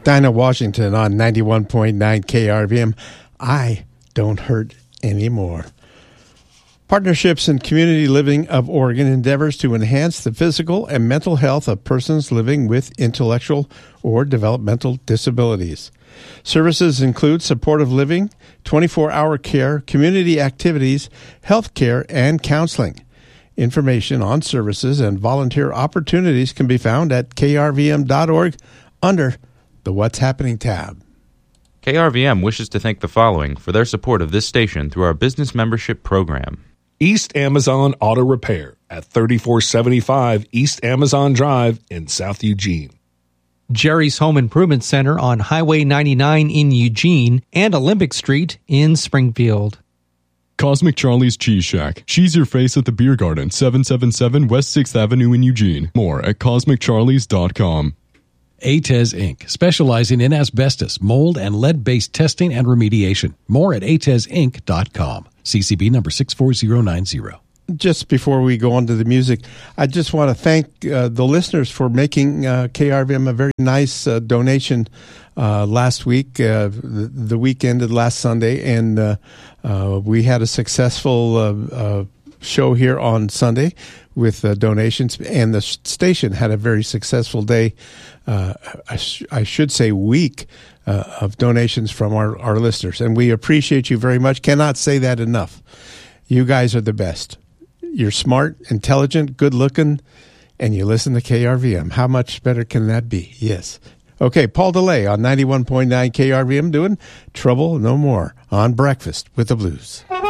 Dinah Washington on 91.9 KRVM. I don't hurt anymore. Partnerships and Community Living of Oregon endeavors to enhance the physical and mental health of persons living with intellectual or developmental disabilities. Services include supportive living, 24-hour care, community activities, health care, and counseling. Information on services and volunteer opportunities can be found at krvm.org under the What's Happening tab. KRVM wishes to thank the following for their support of this station through our business membership program. East Amazon Auto Repair at 3475 East Amazon Drive in South Eugene. Jerry's Home Improvement Center on Highway 99 in Eugene and Olympic Street in Springfield. Cosmic Charlie's Cheese Shack. She's your face at the Beer Garden, 777 West 6th Avenue in Eugene. More at CosmicCharlies.com. ATES Inc., specializing in asbestos, mold, and lead-based testing and remediation. More at ATESinc.com. CCB number 64090. Just before we go on to the music, I just want to thank the listeners for making KRVM a very nice donation last week. The week ended last Sunday, and we had a successful show here on Sunday with donations, and the station had a very successful day, I should say week, of donations from our listeners. And we appreciate you very much. Cannot say that enough. You guys are the best. You're smart, intelligent, good-looking, and you listen to KRVM. How much better can that be? Yes. Okay, Paul DeLay on 91.9 KRVM doing Trouble No More on Breakfast with the Blues.